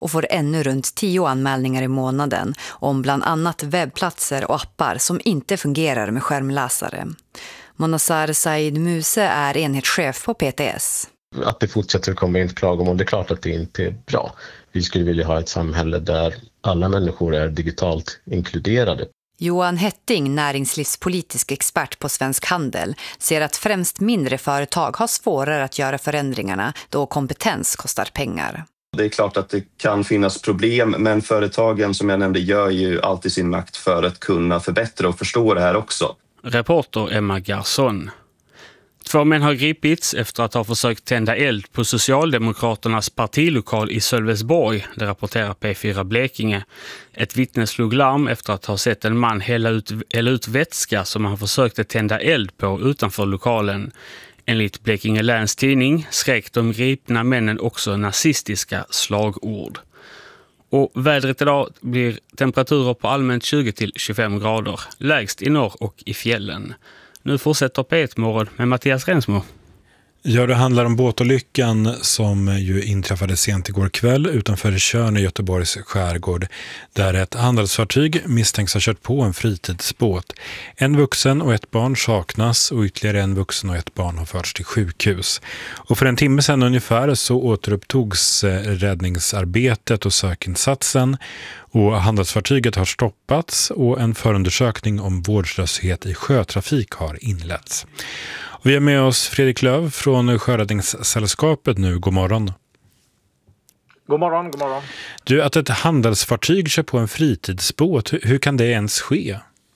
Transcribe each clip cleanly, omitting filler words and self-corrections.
och får ännu runt 10 anmälningar i månaden om bland annat webbplatser och appar som inte fungerar med skärmläsare. Monassar Said Muse är enhetschef på PTS. Att det fortsätter att komma in klagomål, det är klart att det inte är bra. Vi skulle vilja ha ett samhälle där alla människor är digitalt inkluderade. Johan Hetting, näringslivspolitisk expert på Svensk Handel, ser att främst mindre företag har svårare att göra förändringarna då kompetens kostar pengar. Det är klart att det kan finnas problem, men företagen som jag nämnde gör ju alltid sin makt för att kunna förbättra och förstå det här också. Reporter Emma Garson. 2 män har gripits efter att ha försökt tända eld på Socialdemokraternas partilokal i Sölvesborg, det rapporterar P4 Blekinge. Ett vittne slog larm efter att ha sett en man hälla ut vätska som han försökte tända eld på utanför lokalen. Enligt Blekinge Läns tidning skrek de gripna männen också nazistiska slagord. Och vädret idag blir temperaturer på allmänt 20-25 grader, lägst i norr och i fjällen. Nu fortsätter P1-morgon med Mattias Rensmo. Ja, det handlar om båtolyckan som ju inträffade sent igår kväll utanför Tjörn i Göteborgs skärgård, där ett handelsfartyg misstänks ha kört på en fritidsbåt. En vuxen och ett barn saknas och ytterligare en vuxen och ett barn har förts till sjukhus. Och för en timme sedan ungefär så återupptogs räddningsarbetet och sökinsatsen, och handelsfartyget har stoppats och en förundersökning om vårdslöshet i sjötrafik har inletts. Och vi är med oss Fredrik Löv från Sjöräddningssällskapet nu. God morgon. God morgon, god morgon. Du, att ett handelsfartyg kör på en fritidsbåt, hur kan det ens ske?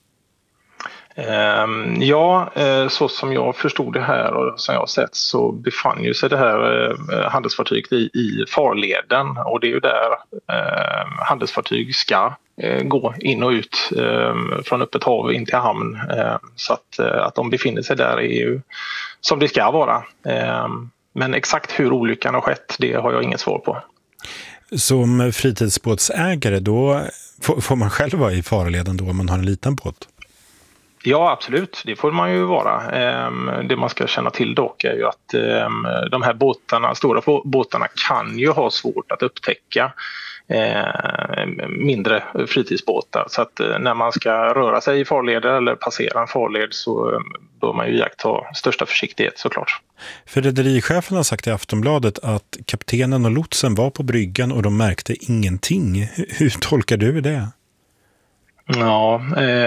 Så som jag förstod det här och som jag har sett så befann ju sig det här handelsfartyget i farleden, och det är ju där handelsfartyg ska gå in och ut från öppet hav in till hamn, så att de befinner sig där är ju som det ska vara. Men exakt hur olyckan har skett, det har jag inget svar på. Som fritidsbåtsägare då får man själv vara i farleden då om man har en liten båt? Ja, absolut. Det får man ju vara. Det man ska känna till dock är ju att de här båtarna, stora båtarna kan ju ha svårt att upptäcka mindre fritidsbåtar. Så att när man ska röra sig i farleder eller passera en farled så bör man ju iaktta största försiktighet såklart. För rederichefen har sagt i Aftonbladet att kaptenen och lotsen var på bryggan och de märkte ingenting. Hur tolkar du det? Ja,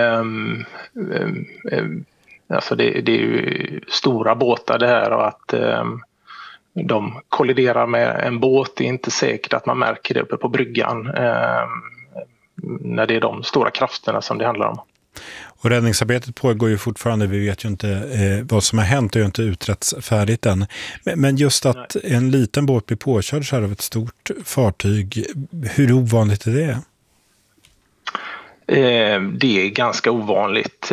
alltså det är ju stora båtar det här, och att de kolliderar med en båt, det är inte säkert att man märker det uppe på bryggan när det är de stora krafterna som det handlar om. Och räddningsarbetet pågår ju fortfarande, vi vet ju inte vad som har hänt och ju inte utretts färdigt än. Men just att en liten båt blir påkörd så här av ett stort fartyg, hur ovanligt är det? Det är ganska ovanligt,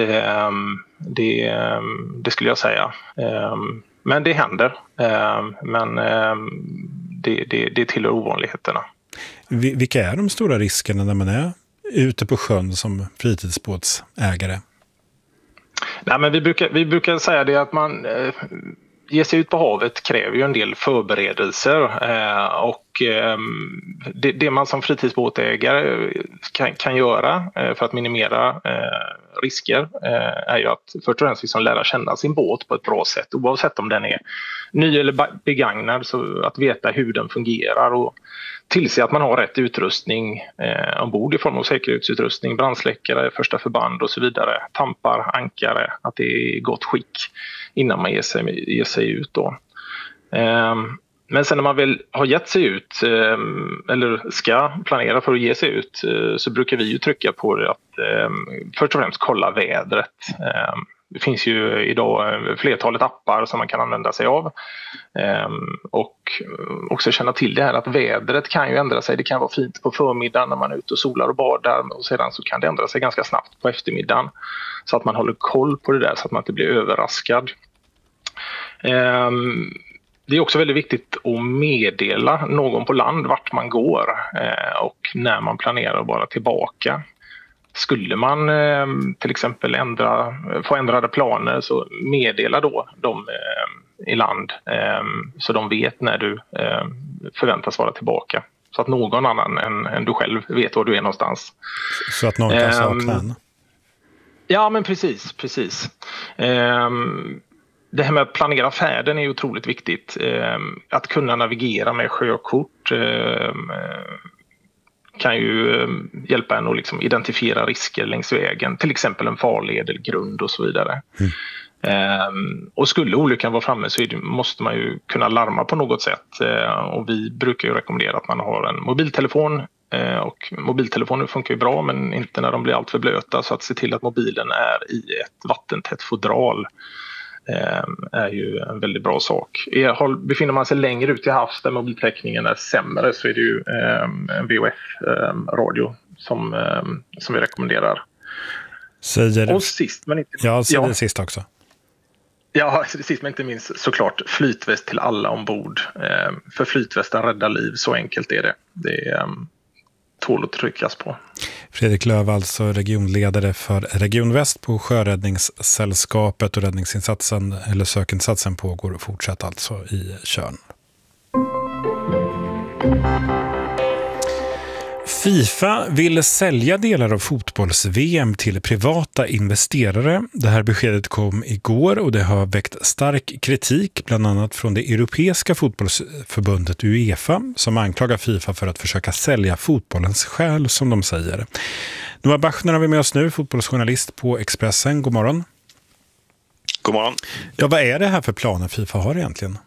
det skulle jag säga. Men det händer, men det tillhör ovanligheterna. Vilka är de stora riskerna när man är ute på sjön som fritidsbåtsägare? Nej, men vi brukar säga det att man ge sig ut på havet kräver ju en del förberedelser, och det man som fritidsbåtägare kan göra för att minimera risker är ju att först och främst liksom lära känna sin båt på ett bra sätt, oavsett om den är ny eller begagnad, så att veta hur den fungerar och tillse att man har rätt utrustning ombord i form av säkerhetsutrustning, brandsläckare, första förband och så vidare, tampar, ankare, att det är i gott skick innan man ger sig ut då. Men sen när man väl har gett sig ut eller ska planera för att ge sig ut, så brukar vi ju trycka på det att först och främst kolla vädret. Det finns ju idag flertalet appar som man kan använda sig av, och också känna till det här att vädret kan ju ändra sig. Det kan vara fint på förmiddagen när man är ute och solar och badar, och sedan så kan det ändra sig ganska snabbt på eftermiddagen, så att man håller koll på det där så att man inte blir överraskad. Det är också väldigt viktigt att meddela någon på land vart man går och när man planerar att vara tillbaka. Skulle man till exempel få ändrade planer, så meddela då dem i land så de vet när du förväntas vara tillbaka. så att någon annan än du själv vet var du är någonstans. Så att någon kan sakna en? Ja, men precis. Det här med att planera färden är otroligt viktigt. Att kunna navigera med sjökort kan ju hjälpa en att liksom identifiera risker längs vägen. Till exempel en farled eller grund och så vidare. Och skulle olyckan vara framme så måste man ju kunna larma på något sätt. Och vi brukar ju rekommendera att man har en mobiltelefon. Och mobiltelefoner funkar ju bra, men inte när de blir allt för blöta. Så att se till att mobilen är i ett vattentätt fodral är ju en väldigt bra sak. Befinner man sig längre ut i havs där mobiltäckningen är sämre så är det ju en VHF-radio som vi rekommenderar. Och sist men inte det sist också. Ja, sist men inte minst såklart flytväst till alla ombord. För flytvästen räddar liv, så enkelt är det. Det tål att tryckas på. Fredrik Löf, alltså regionledare för Region Väst på Sjöräddningssällskapet, och räddningsinsatsen eller sökinsatsen pågår och fortsätter alltså i Tjörn. FIFA vill sälja delar av fotbolls-VM till privata investerare. Det här beskedet kom igår och det har väckt stark kritik, bland annat från det europeiska fotbollsförbundet UEFA, som anklagar FIFA för att försöka sälja fotbollens själ, som de säger. Noah Bachner har vi med oss nu, fotbollsjournalist på Expressen. God morgon. God morgon. Ja, vad är det här för planer FIFA har egentligen?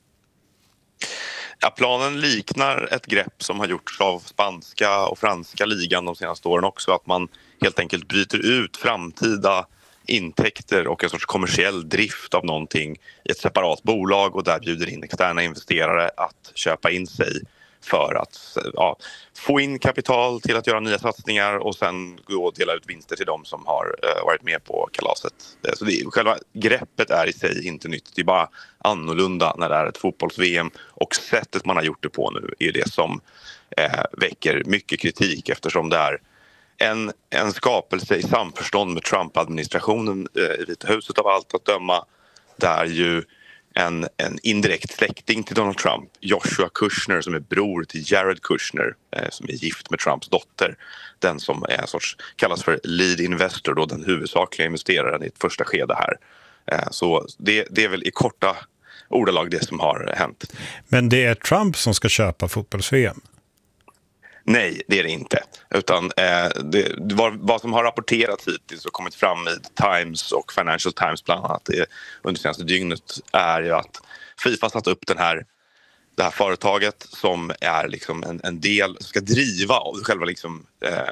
Ja, planen liknar ett grepp som har gjorts av spanska och franska ligan de senaste åren också. Att man helt enkelt bryter ut framtida intäkter och en sorts kommersiell drift av någonting i ett separat bolag och där bjuder in externa investerare att köpa in sig för att få in kapital till att göra nya satsningar och sen gå och dela ut vinster till dem som har varit med på kalaset. Så själva greppet är i sig inte nytt. Det är bara annorlunda när det är ett fotbolls-VM, och sättet man har gjort det på nu är det som väcker mycket kritik, eftersom det är en skapelse i samförstånd med Trump-administrationen i Vita huset av allt att döma, där ju en indirekt släkting till Donald Trump, Joshua Kushner, som är bror till Jared Kushner, som är gift med Trumps dotter, den som är en sorts, kallas för lead investor, då den huvudsakliga investeraren i ett första skede här. Så det är väl i korta ordalag det som har hänt. Men det är Trump som ska köpa fotbolls-VM? Nej, det är det inte. Utan vad som har rapporterats hittills och kommit fram i Times och Financial Times bland annat under senaste dygnet är ju att FIFA satt upp det här företaget som är liksom en del som ska driva av själva liksom,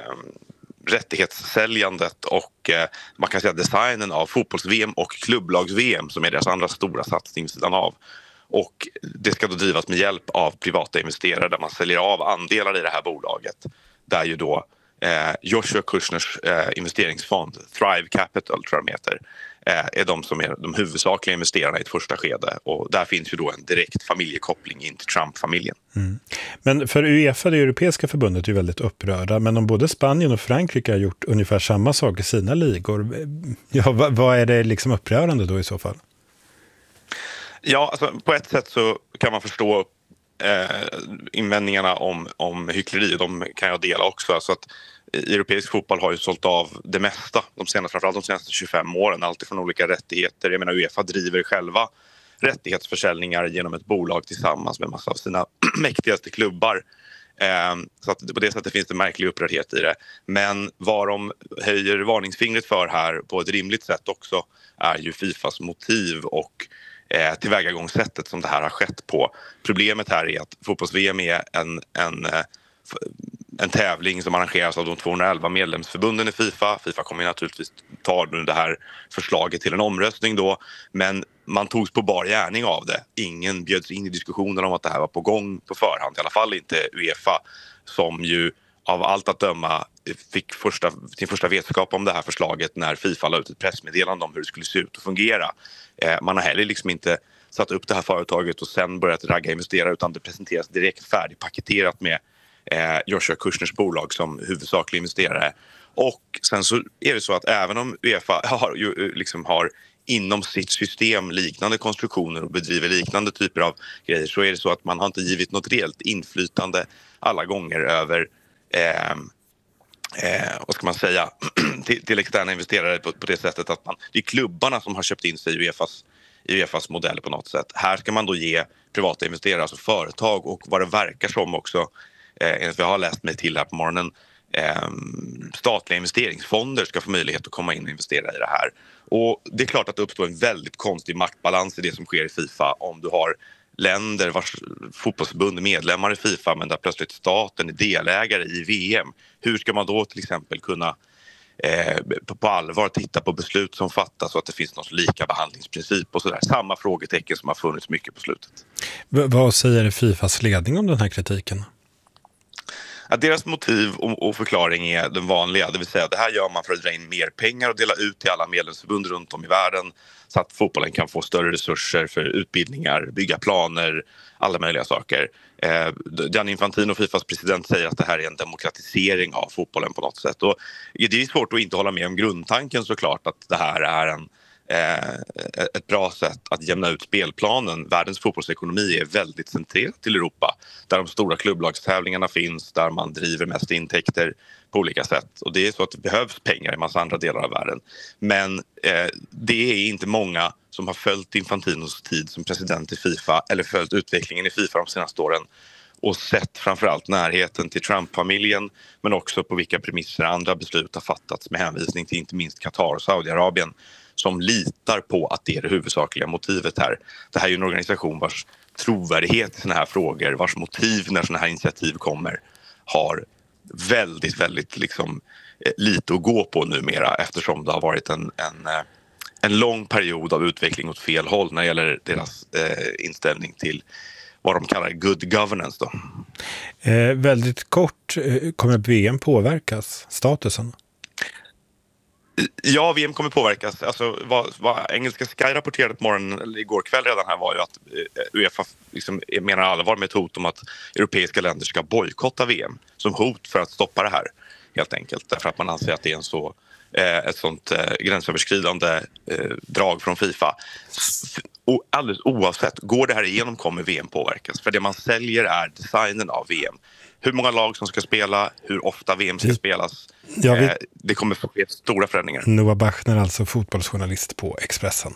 rättighetssäljandet och man kan säga designen av fotbolls-VM och klubblags-VM som är deras andra stora satsning sidan av. Och det ska då drivas med hjälp av privata investerare där man säljer av andelar i det här bolaget. Där ju då Joshua Kushners investeringsfond, Thrive Capital tror jag de heter, är de som är de huvudsakliga investerarna i ett första skede. Och där finns ju då en direkt familjekoppling in till Trump-familjen. Mm. Men för UEFA, det europeiska förbundet, är ju väldigt upprörda. Men om både Spanien och Frankrike har gjort ungefär samma sak i sina ligor, ja, vad är det liksom upprörande då i så fall? Ja, alltså, på ett sätt så kan man förstå invändningarna om hyckleri. De kan jag dela också. Alltså att europeisk fotboll har ju sålt av det mesta framförallt de senaste 25 åren. Alltifrån olika rättigheter. Jag menar, UEFA driver själva rättighetsförsäljningar genom ett bolag tillsammans med massa av sina mäktigaste klubbar. Så att på det sättet finns det märklig upprördhet i det. Men vad de höjer varningsfingret för här på ett rimligt sätt också är ju FIFAs motiv och tillvägagångssättet som det här har skett på. Problemet här är att fotbolls-VM är en tävling som arrangeras av de 211 medlemsförbunden i FIFA. FIFA kommer naturligtvis ta det här förslaget till en omröstning då, men man togs på bar gärning av det. Ingen bjöds in i diskussionen om att det här var på gång på förhand, i alla fall inte UEFA, som ju av allt att döma fick sin första vetskap om det här förslaget när FIFA la ut ett pressmeddelande om hur det skulle se ut och fungera. Man har heller liksom inte satt upp det här företaget och sen börjat ragga investerare, utan det presenteras direkt färdigpaketerat med Joshua Kushners bolag som huvudsaklig investerare. Och sen så är det så att även om UEFA har inom sitt system liknande konstruktioner och bedriver liknande typer av grejer, så är det så att man har inte givit något reellt inflytande alla gånger över vad ska man säga till externa investerare på det sättet att det är klubbarna som har köpt in sig i UEFAs modell på något sätt. Här ska man då ge privata investerare, alltså företag, och vad det verkar som också, enligt vad jag har läst mig till här på morgonen, statliga investeringsfonder ska få möjlighet att komma in och investera i det här. Och det är klart att det uppstår en väldigt konstig maktbalans i det som sker i FIFA om du har länder vars fotbollsförbund är medlemmar i FIFA men där plötsligt staten är delägare i VM. Hur ska man då till exempel kunna på allvar titta på beslut som fattas så att det finns någon lika behandlingsprincip och sådär. Samma frågetecken som har funnits mycket på slutet. Vad säger FIFAs ledning om den här kritiken? Att deras motiv och förklaring är den vanliga, det vill säga det här gör man för att dra in mer pengar och dela ut till alla medlemsförbund runt om i världen så att fotbollen kan få större resurser för utbildningar, bygga planer, alla möjliga saker. Gianni Infantino, FIFAs president, säger att det här är en demokratisering av fotbollen på något sätt. Och det är svårt att inte hålla med om grundtanken såklart, att det här är ett bra sätt att jämna ut spelplanen. Världens fotbollsekonomi är väldigt centrerad till Europa, där de stora klubblagstävlingarna finns, där man driver mest intäkter på olika sätt. Och det är så att det behövs pengar i massa andra delar av världen. Men det är inte många som har följt Infantinos tid som president i FIFA eller följt utvecklingen i FIFA de senaste åren och sett framförallt närheten till Trump-familjen, men också på vilka premisser andra beslut har fattats med hänvisning till inte minst Qatar och Saudiarabien, som litar på att det är det huvudsakliga motivet här. Det här är ju en organisation vars trovärdighet i såna här frågor, vars motiv när såna här initiativ kommer, har väldigt, väldigt lite att gå på numera, eftersom det har varit en lång period av utveckling åt fel håll när det gäller deras inställning till vad de kallar good governance då. Väldigt kort, kommer VM påverkas, statusen? Ja, VM kommer påverkas. Alltså, vad engelska Sky rapporterade på morgonen, eller igår kväll redan här, var ju att UEFA menar allvar med ett hot om att europeiska länder ska bojkotta VM som hot för att stoppa det här, helt enkelt. Därför att man anser att det är ett sånt gränsöverskridande drag från FIFA. Och alldeles oavsett, går det här igenom kommer VM påverkas. För det man säljer är designen av VM. Hur många lag som ska spela, hur ofta VM ska spelas. Det kommer få ske stora förändringar. Noah Bachner, alltså fotbollsjournalist på Expressen.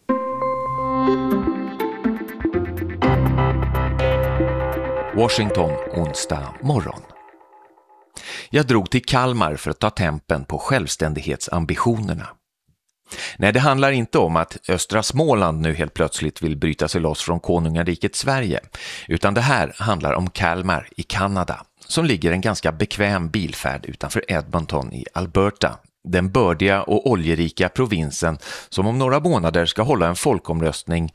Washington, onsdag morgon. Jag drog till Kalmar för att ta tempen på självständighetsambitionerna. Nej, det handlar inte om att östra Småland nu helt plötsligt vill bryta sig loss från konungariket Sverige, utan det här handlar om Kalmar i Kanada, som ligger en ganska bekväm bilfärd utanför Edmonton i Alberta, den bördiga och oljerika provinsen som om några månader ska hålla en folkomröstning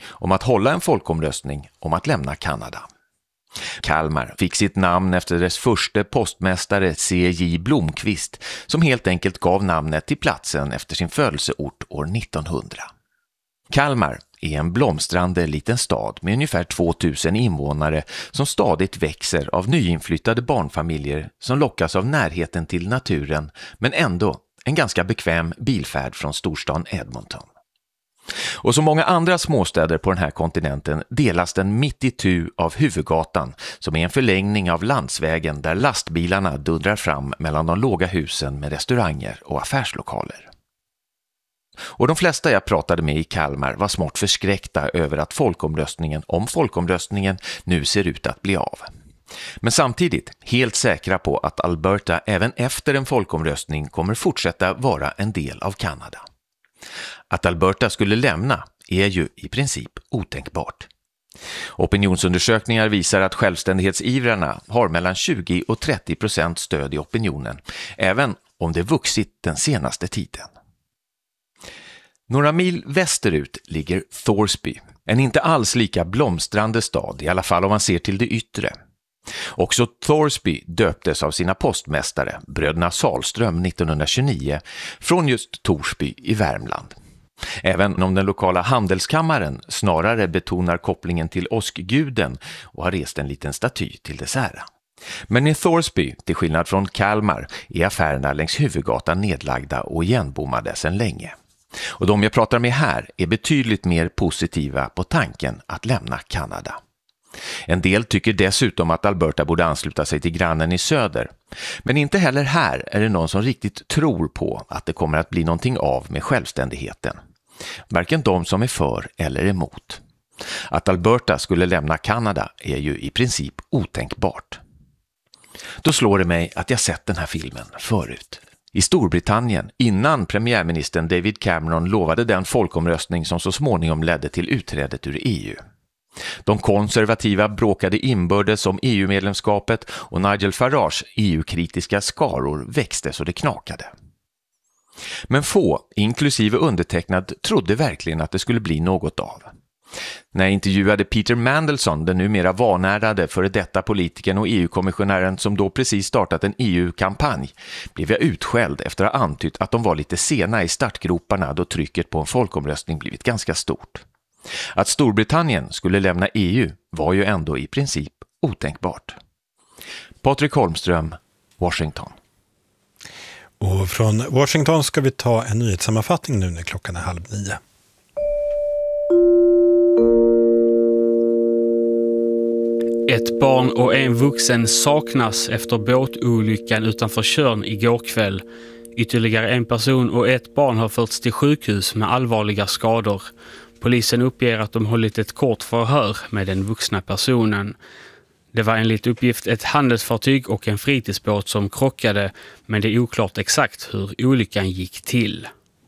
om att lämna Kanada. Kalmar fick sitt namn efter dess första postmästare C.J. Blomqvist, som helt enkelt gav namnet till platsen efter sin födelseort år 1900. Kalmar är en blomstrande liten stad med ungefär 2000 invånare som stadigt växer av nyinflyttade barnfamiljer som lockas av närheten till naturen, men ändå en ganska bekväm bilfärd från storstan Edmonton. Och som många andra småstäder på den här kontinenten delas den mitt itu av huvudgatan, som är en förlängning av landsvägen där lastbilarna dundrar fram mellan de låga husen med restauranger och affärslokaler. Och de flesta jag pratade med i Kalmar var smått förskräckta över att folkomröstningen nu ser ut att bli av. Men samtidigt helt säkra på att Alberta även efter en folkomröstning kommer fortsätta vara en del av Kanada. Att Alberta skulle lämna är ju i princip otänkbart. Opinionsundersökningar visar att självständighetsivrarna har mellan 20 och 30% stöd i opinionen, även om det vuxit den senaste tiden. Några mil västerut ligger Thorsby, en inte alls lika blomstrande stad, i alla fall om man ser till det yttre. Också Thorsby döptes av sina postmästare, bröderna Salström 1929, från just Torsby i Värmland. Även om den lokala handelskammaren snarare betonar kopplingen till åskguden och har rest en liten staty till dess ära. Men i Thorsby, till skillnad från Kalmar, är affärerna längs huvudgatan nedlagda och igenbommade sedan länge. Och de jag pratar med här är betydligt mer positiva på tanken att lämna Kanada. En del tycker dessutom att Alberta borde ansluta sig till grannen i söder. Men inte heller här är det någon som riktigt tror på att det kommer att bli någonting av med självständigheten. Varken de som är för eller emot. Att Alberta skulle lämna Kanada är ju i princip otänkbart. Då slår det mig att jag sett den här filmen förut. I Storbritannien, innan premiärministern David Cameron lovade den folkomröstning som så småningom ledde till utträdet ur EU. De konservativa bråkade inbördes om EU-medlemskapet och Nigel Farage EU-kritiska skaror växte så det knakade. Men få, inklusive undertecknad, trodde verkligen att det skulle bli något av. När jag intervjuade Peter Mandelson, den numera vanärade före detta politikern och EU-kommissionären som då precis startat en EU-kampanj, blev jag utskälld efter att ha antytt att de var lite sena i startgroparna då trycket på en folkomröstning blivit ganska stort. Att Storbritannien skulle lämna EU var ju ändå i princip otänkbart. Patrik Holmström, Washington. Och från Washington ska vi ta en nyhetssammanfattning nu när klockan är 8:30. Ett barn och en vuxen saknas efter båtolyckan utanför Tjörn igår kväll. Ytterligare en person och ett barn har förts till sjukhus med allvarliga skador. Polisen uppger att de hållit ett kort förhör med den vuxna personen. Det var enligt uppgift ett handelsfartyg och en fritidsbåt som krockade, men det är oklart exakt hur olyckan gick till.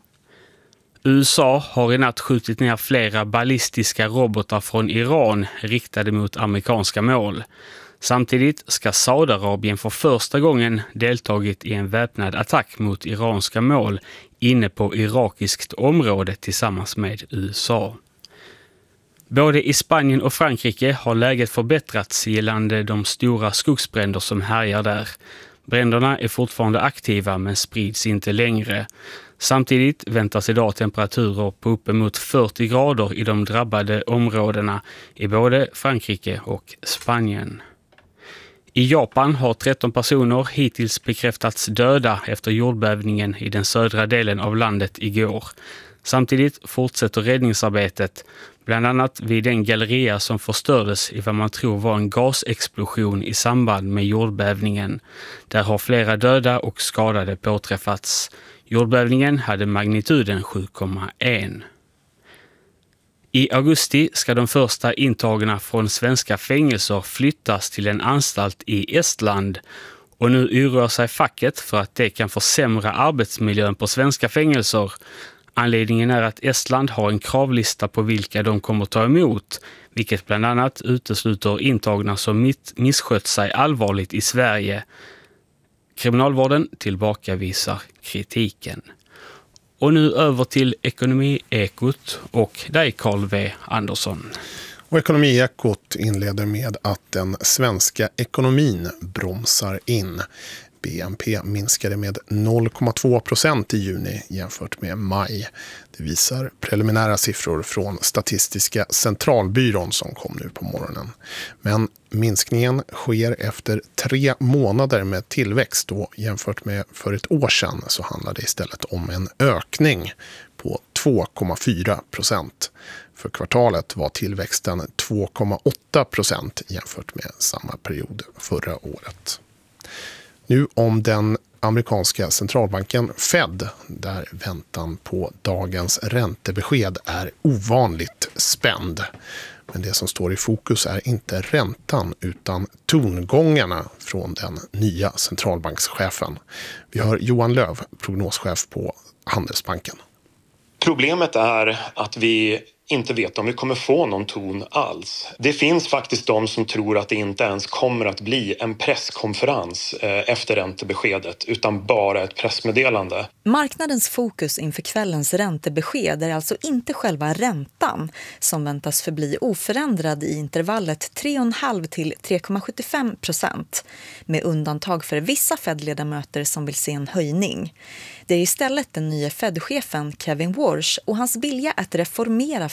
USA har i natt skjutit ner flera ballistiska robotar från Iran riktade mot amerikanska mål. Samtidigt ska Saudiarabien för första gången deltagit i en väpnad attack mot iranska mål inne på irakiskt område tillsammans med USA. Både i Spanien och Frankrike har läget förbättrats gällande de stora skogsbränder som härjar där. Bränderna är fortfarande aktiva men sprids inte längre. Samtidigt väntas idag temperaturer på uppemot 40 grader i de drabbade områdena i både Frankrike och Spanien. I Japan har 13 personer hittills bekräftats döda efter jordbävningen i den södra delen av landet igår. Samtidigt fortsätter räddningsarbetet, bland annat vid den galleria som förstördes i vad man tror var en gasexplosion i samband med jordbävningen. Där har flera döda och skadade påträffats. Jordbävningen hade magnituden 7,1. I augusti ska de första intagna från svenska fängelser flyttas till en anstalt i Estland. Och nu oroar sig facket för att det kan försämra arbetsmiljön på svenska fängelser. Anledningen är att Estland har en kravlista på vilka de kommer ta emot, vilket bland annat utesluter intagna som misskött sig allvarligt i Sverige. Kriminalvården tillbakavisar kritiken. Och nu över till Ekonomiekot och dig Carl V. Andersson. Och Ekonomiekot inleder med att den svenska ekonomin bromsar in. BNP minskade med 0,2% i juni jämfört med maj. Det visar preliminära siffror från Statistiska centralbyrån som kom nu på morgonen. Men minskningen sker efter 3 månader med tillväxt och jämfört med för ett år sedan så handlar det istället om en ökning på 2,4%. För kvartalet var tillväxten 2,8% jämfört med samma period förra året. Nu om den amerikanska centralbanken Fed, där väntan på dagens räntebesked är ovanligt spänd. Men det som står i fokus är inte räntan utan tongångarna från den nya centralbankschefen. Vi hör Johan Löv, prognoschef på Handelsbanken. Problemet är att vi inte vet om vi kommer få någon ton alls. Det finns faktiskt de som tror att det inte ens kommer att bli en presskonferens efter räntebeskedet utan bara ett pressmeddelande. Marknadens fokus inför kvällens räntebesked är alltså inte själva räntan som väntas förbli oförändrad i intervallet 3,5 till 3,75% med undantag för vissa Fed-ledamöter som vill se en höjning. Det är istället den nya Fed-chefen Kevin Warsh och hans vilja att reformera Fed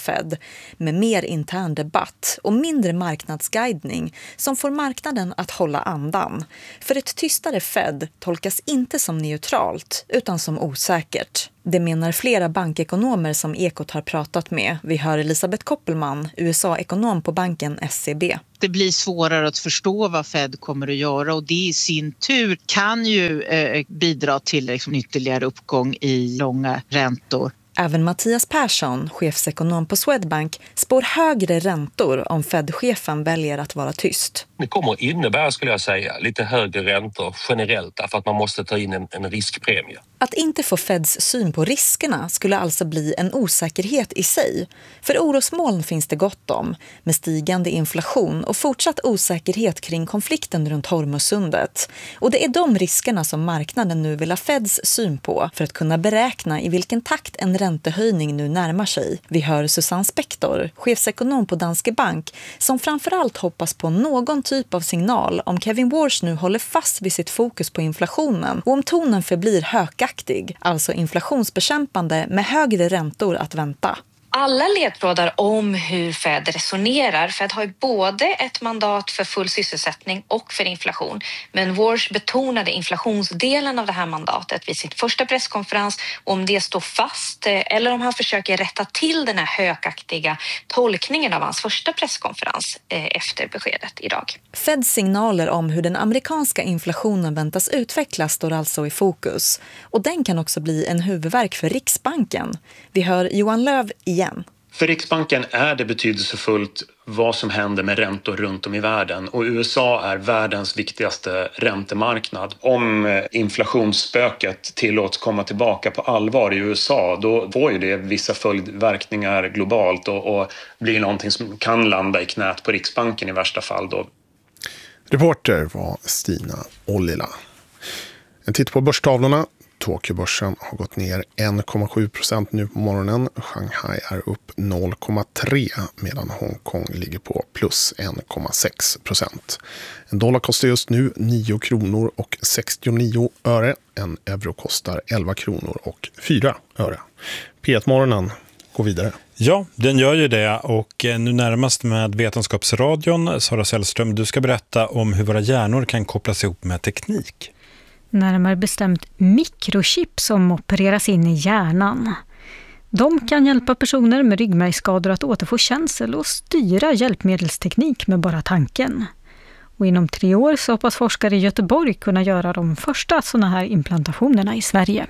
Fed med mer intern debatt och mindre marknadsguidning som får marknaden att hålla andan. För ett tystare Fed tolkas inte som neutralt utan som osäkert. Det menar flera bankekonomer som Ekot har pratat med. Vi hör Elisabeth Koppelman, USA-ekonom på banken SEB. Det blir svårare att förstå vad Fed kommer att göra och det i sin tur kan ju bidra till ytterligare uppgång i långa räntor. Även Mattias Persson, chefsekonom på Swedbank, spår högre räntor om Fed-chefen väljer att vara tyst. Det kommer att innebära, skulle jag säga, lite högre räntor generellt därför att man måste ta in en riskpremie. Att inte få Feds syn på riskerna skulle alltså bli en osäkerhet i sig. För orosmoln finns det gott om, med stigande inflation och fortsatt osäkerhet kring konflikten runt Hormuzsundet. Och det är de riskerna som marknaden nu vill ha Feds syn på för att kunna beräkna i vilken takt en räntehöjning nu närmar sig. Vi hör Susanne Spektor, chefsekonom på Danske Bank, som framförallt hoppas på någon typ av signal om Kevin Warsh nu håller fast vid sitt fokus på inflationen och om tonen förblir hökaktig, alltså inflationsbekämpande med högre räntor att vänta. Alla ledtrådar om hur Fed resonerar. Fed har ju både ett mandat för full sysselsättning och för inflation. Men Warsh betonade inflationsdelen av det här mandatet vid sin första presskonferens. Om det står fast eller om han försöker rätta till den här hökaktiga tolkningen av hans första presskonferens efter beskedet idag. Feds signaler om hur den amerikanska inflationen väntas utvecklas står alltså i fokus. Och den kan också bli en huvudvärk för Riksbanken. Vi hör Johan Löv igen. För Riksbanken är det betydelsefullt vad som händer med räntor runt om i världen och USA är världens viktigaste räntemarknad. Om inflationsspöket tillåts komma tillbaka på allvar i USA då får ju det vissa följdverkningar globalt och blir någonting som kan landa i knät på Riksbanken i värsta fall då. Reporter var Stina Ollila. En titt på börstavlorna. Tokyobörsen har gått ner 1,7% nu på morgonen. Shanghai är upp 0,3 medan Hongkong ligger på plus 1,6%. En dollar kostar just nu 9 kronor och 69 öre. En euro kostar 11 kronor och 4 öre. P1-morgonen går vidare. Ja, den gör ju det och nu närmast med Vetenskapsradion. Sara Sällström, du ska berätta om hur våra hjärnor kan kopplas ihop med teknik. Närmare bestämt mikrochip som opereras in i hjärnan. De kan hjälpa personer med ryggmärgsskador att återfå känsel och styra hjälpmedelsteknik med bara tanken. Och inom 3 år så hoppas forskare i Göteborg kunna göra de första sådana här implantationerna i Sverige.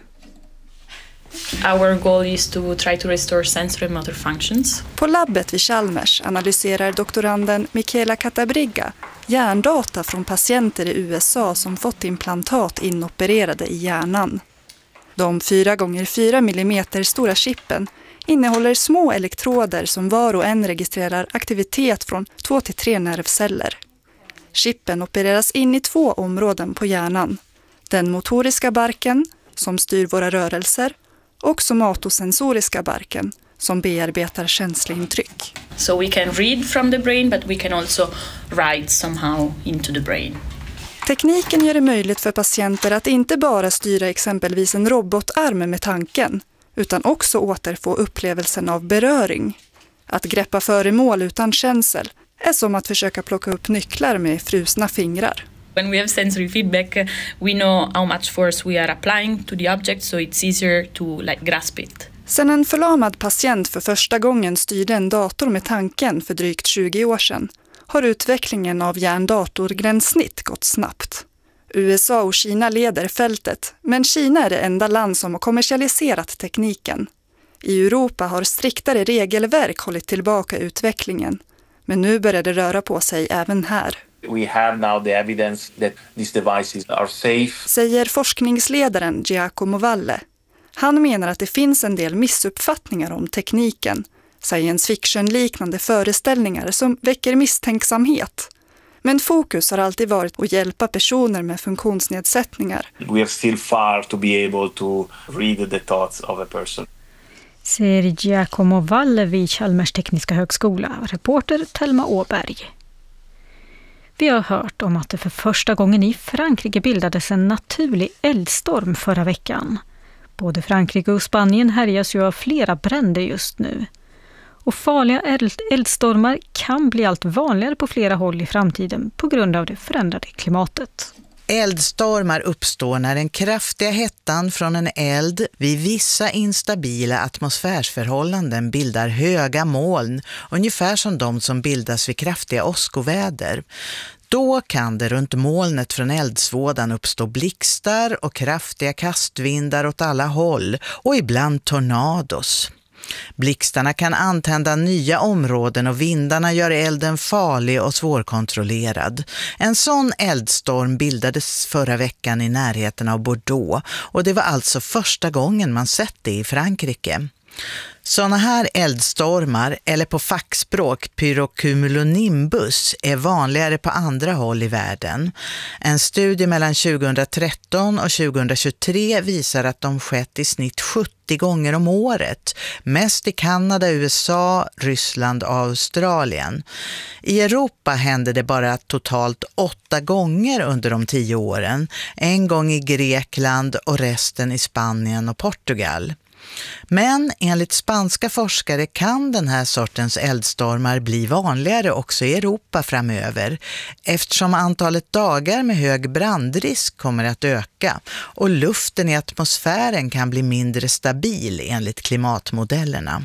Our goal is to try to restore sensory motor functions. På labbet vid Chalmers analyserar doktoranden Michaela Catabriga hjärndata från patienter i USA som fått implantat inopererade i hjärnan. De 4x4 mm stora chippen innehåller små elektroder som var och en registrerar aktivitet från 2 till 3 nervceller. Chippen opereras in i 2 områden på hjärnan. Den motoriska barken som styr våra rörelser och somatosensoriska barken som bearbetar känslointryck. So we can read from the brain but we can also write somehow into the brain. Tekniken gör det möjligt för patienter att inte bara styra exempelvis en robotarm med tanken utan också återfå upplevelsen av beröring. Att greppa föremål utan känsel är som att försöka plocka upp nycklar med frusna fingrar. When we have sensory feedback, we know how much force we are applying to the object, so it's easier to grasp it. Sen en förlamad patient för första gången styrde en dator med tanken för drygt 20 år sedan har utvecklingen av hjärndatorgränssnitt gått snabbt. USA och Kina leder fältet, men Kina är det enda land som har kommersialiserat tekniken. I Europa har striktare regelverk hållit tillbaka utvecklingen, men nu börjar det röra på sig även här. We have now the evidence that these devices are safe. Säger forskningsledaren Giacomo Valle. Han menar att det finns en del missuppfattningar om tekniken, science fiction-liknande föreställningar som väcker misstänksamhet. Men fokus har alltid varit att hjälpa personer med funktionsnedsättningar. We have still far to be able to read the thoughts of a person. Säger Giacomo Valle vid Chalmers tekniska högskola, reporter Thelma Åberg. Vi har hört om att det för första gången i Frankrike bildades en naturlig eldstorm förra veckan. Både Frankrike och Spanien härjas ju av flera bränder just nu. Och farliga eldstormar kan bli allt vanligare på flera håll i framtiden på grund av det förändrade klimatet. Eldstormar uppstår när den kraftiga hettan från en eld vid vissa instabila atmosfärsförhållanden bildar höga moln, ungefär som de som bildas vid kraftiga åskoväder. Då kan det runt molnet från eldsvådan uppstå blixtar och kraftiga kastvindar åt alla håll och ibland tornados. Blixtarna kan antända nya områden och vindarna gör elden farlig och svårkontrollerad. En sån eldstorm bildades förra veckan i närheten av Bordeaux och det var alltså första gången man sett det i Frankrike. Såna här eldstormar, eller på fackspråk pyrocumulonimbus, är vanligare på andra håll i världen. En studie mellan 2013 och 2023 visar att de skett i snitt 70 gånger om året. Mest i Kanada, USA, Ryssland och Australien. I Europa hände det bara totalt 8 gånger under de 10 åren. En gång i Grekland och resten i Spanien och Portugal. Men enligt spanska forskare kan den här sortens eldstormar bli vanligare också i Europa framöver, eftersom antalet dagar med hög brandrisk kommer att öka och luften i atmosfären kan bli mindre stabil enligt klimatmodellerna.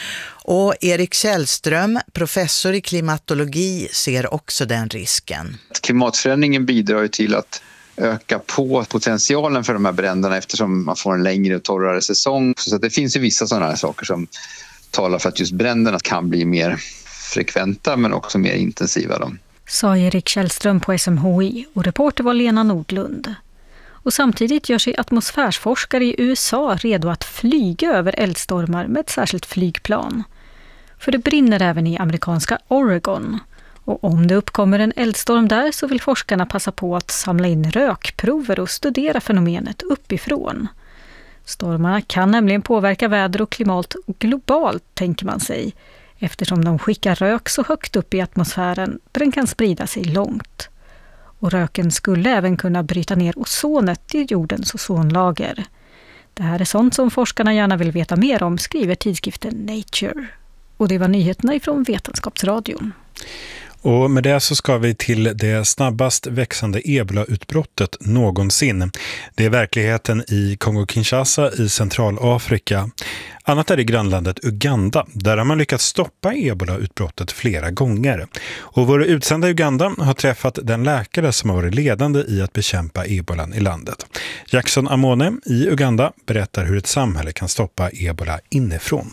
Och Erik Källström, professor i klimatologi, ser också den risken. Klimatförändringen bidrar ju till att öka på potentialen för de här bränderna eftersom man får en längre och torrare säsong. Så det finns ju vissa sådana här saker som talar för att just bränderna kan bli mer frekventa men också mer intensiva. Sa Erik Källström på SMHI och reporter var Lena Nordlund. Och samtidigt gör sig atmosfärsforskare i USA redo att flyga över eldstormar med ett särskilt flygplan. För det brinner även i amerikanska Oregon. Och om det uppkommer en eldstorm där så vill forskarna passa på att samla in rökprover och studera fenomenet uppifrån. Stormarna kan nämligen påverka väder och klimat globalt, tänker man sig, eftersom de skickar rök så högt upp i atmosfären där den kan sprida sig långt. Och röken skulle även kunna bryta ner ozonet i jordens ozonlager. Det här är sånt som forskarna gärna vill veta mer om, skriver tidskriften Nature. Och det var nyheterna ifrån Vetenskapsradion. Och med det så ska vi till det snabbast växande ebola-utbrottet någonsin. Det är verkligheten i Kongo-Kinshasa i Centralafrika. Annat är i grannlandet Uganda. Där har man lyckats stoppa ebola-utbrottet flera gånger. Och vår utsända Uganda har träffat den läkare som har varit ledande i att bekämpa ebolan i landet. Jackson Amone i Uganda berättar hur ett samhälle kan stoppa ebola inifrån.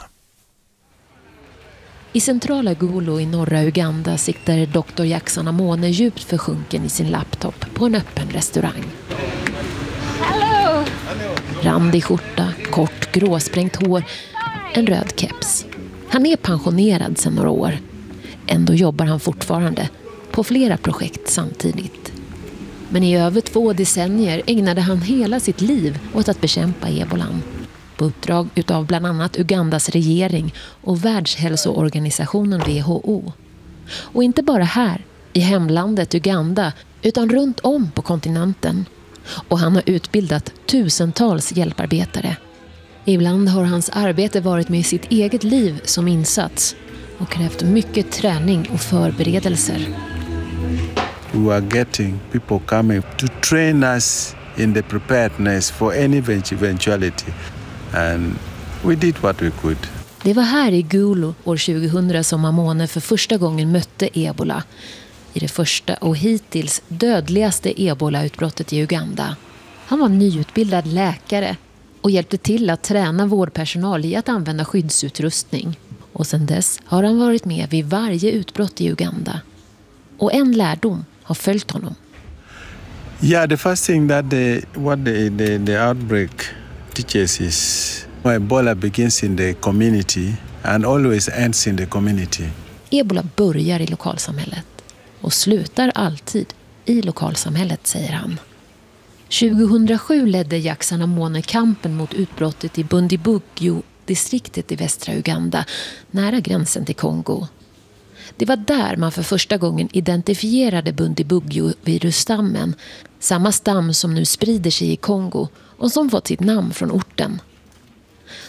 I centrala Gulu i norra Uganda sitter Dr. Jackson Amone djupt försjunken i sin laptop på en öppen restaurang. Hello. Randig skjorta, kort gråsprängt hår, en röd keps. Han är pensionerad sedan några år. Ändå jobbar han fortfarande på flera projekt samtidigt. Men i över 2 decennier ägnade han hela sitt liv åt att bekämpa ebolan. På uppdrag utav bland annat Ugandas regering och Världshälsoorganisationen WHO. Och inte bara här, i hemlandet Uganda, utan runt om på kontinenten. Och han har utbildat tusentals hjälparbetare. Ibland har hans arbete varit med sitt eget liv som insats och krävt mycket träning och förberedelser. We are getting people coming to train us in the preparedness for any eventuality. And we did what we could. Det var här i Gulu år 2000 som Amone för första gången mötte ebola. I det första och hittills dödligaste ebola-utbrottet i Uganda. Han var nyutbildad läkare och hjälpte till att träna vårdpersonal i att använda skyddsutrustning. Och sedan dess har han varit med vid varje utbrott i Uganda. Och en lärdom har följt honom. Yeah, the first thing that the outbreak teaches is Ebola begins in the community and always ends in the community. Ebola börjar i lokalsamhället och slutar alltid i lokalsamhället, säger han. 2007 ledde Jackson Amone kampen mot utbrottet i Bundibugyo-distriktet i västra Uganda, nära gränsen till Kongo. Det var där man för första gången identifierade Bundibugyo-virusstammen, samma stam som nu sprider sig i Kongo och som fått sitt namn från orten.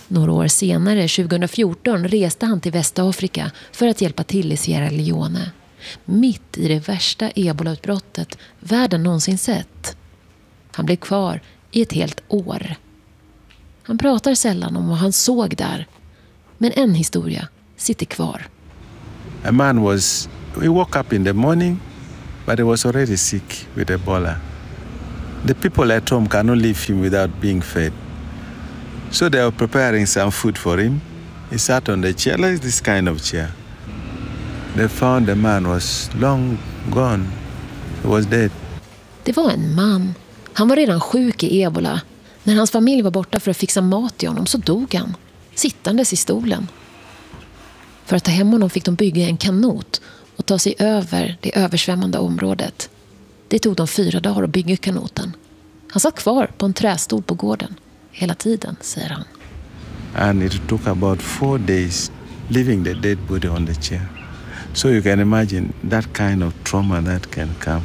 Några år senare, 2014, reste han till Västafrika för att hjälpa till i Sierra Leone. Mitt i det värsta ebolautbrottet världen någonsin sett. Han blev kvar i ett helt år. Han pratar sällan om vad han såg där. Men en historia sitter kvar. A man we woke up in the morning, but he was already sick with Ebola. The people at home cannot leave him without being fed. So they were preparing some food for him. He sat on the chair, like this kind of chair. They found the man was long gone. He was dead. Det var en man. Han var redan sjuk i ebola. När hans familj var borta för att fixa mat till honom så dog han, sittandes i stolen. För att ta hem honom fick de bygga en kanot och ta sig över det översvämmande området. Det tog dem 4 dagar att bygga kanoten. Han satt kvar på en trästol på gården hela tiden, säger han. And it took about 4 days leaving the dead body on the chair. So you can imagine that kind of trauma that can come.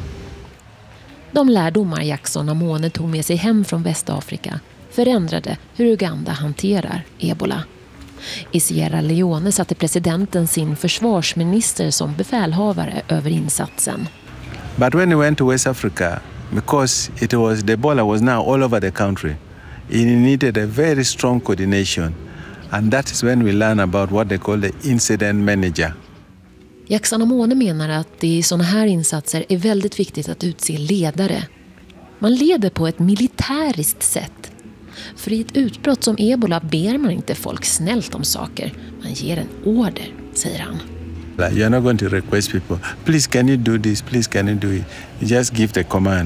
De lärdomar Jackson Amone tog med sig hem från Västafrika förändrade hur Uganda hanterar ebola. I Sierra Leone satte presidenten sin försvarsminister som befälhavare över insatsen. But when we went to West Africa, because the Ebola was now all over the country, it needed a very strong coordination. And that is when we learn about what they call the incident manager. Jackson Amone menar att det i sådana här insatser är väldigt viktigt att utse ledare. Man leder på ett militäriskt sätt. För i ett utbrott som ebola ber man inte folk snällt om saker. Man ger en order, säger han. You're not going to request people, please can you do this, please can you do it. You just give the command.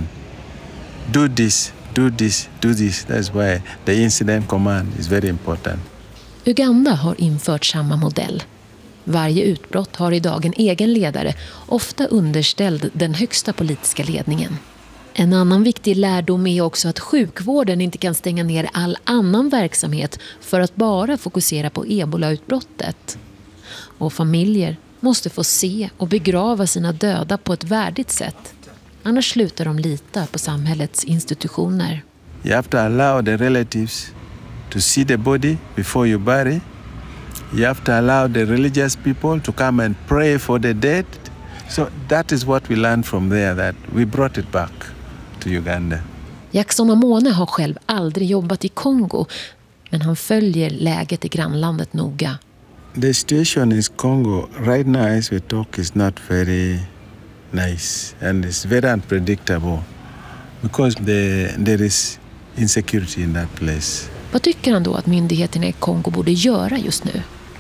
Do this, do this, do this. That's why the incident command is very important. Uganda har infört samma modell. Varje utbrott har idag en egen ledare, ofta underställd den högsta politiska ledningen. En annan viktig lärdom är också att sjukvården inte kan stänga ner all annan verksamhet för att bara fokusera på ebolautbrottet. Och familjer måste få se och begrava sina döda på ett värdigt sätt. Annars slutar de lita på samhällets institutioner. You have to allow the relatives to see the body before you bury. You have to allow the religious people to come and pray for the dead. So that is what we learned from there, that we brought it back to Uganda. Jackson Amone har själv aldrig jobbat i Kongo, men han följer läget i grannlandet noga. The situation in Congo right now as we talk is not very nice and it's very unpredictable because there is insecurity in that place. Vad tycker han då att myndigheterna i Kongo borde göra just nu?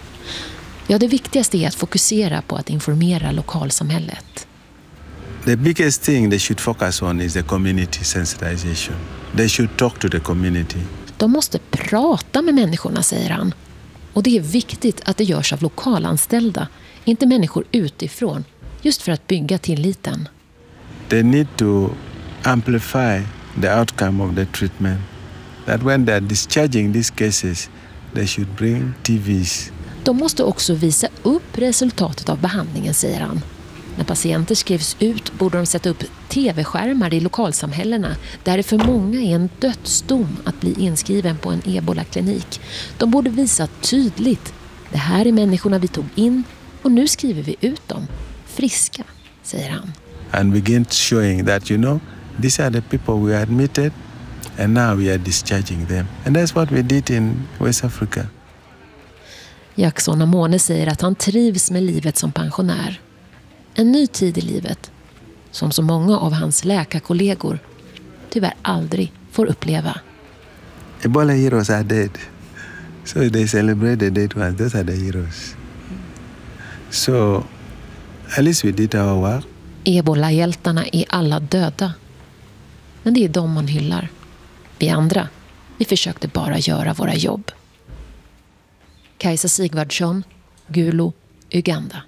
Ja, det viktigaste är att fokusera på att informera lokalsamhället. The biggest thing they should focus on is the community sensitization. They should talk to the community. De måste prata med människorna, säger han. Och det är viktigt att det görs av lokalanställda, inte människor utifrån, just för att bygga tilliten. They need to amplify the outcome of the treatment. That when they are discharging these cases, they should bring TVs. De måste också visa upp resultatet av behandlingen, säger han. När patienter skrivs ut borde de sätta upp tv-skärmar i lokalsamhällena där det för många är en dödsdom att bli inskriven på en ebola-klinik. De borde visa tydligt, det här är människorna vi tog in och nu skriver vi ut dem. Friska, säger han. And begin showing that, these are the people we admitted and now we are discharging them. And that's what we did in West Africa. Jackson Amone säger att han trivs med livet som pensionär. En ny tid i livet, som så många av hans läkarkollegor tyvärr aldrig får uppleva. Ebola heroes are dead. So they celebrate the dead ones. Those are the heroes. So at least we did our work. Ebola-hjältarna är alla döda. Men det är de man hyllar. Vi andra, vi försökte bara göra våra jobb. Kajsa Sigvardsson, Gulo, Uganda.